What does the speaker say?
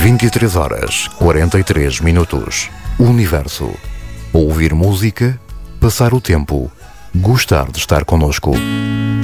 23 horas 43 minutos. Universo. Ouvir música, passar o tempo, gostar de estar connosco.